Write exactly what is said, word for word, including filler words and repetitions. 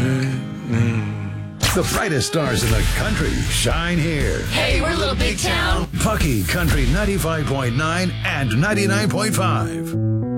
The brightest stars in the country shine here. Hey, we're Little Big Town. Pucky Country ninety-five point nine and ninety-nine point five.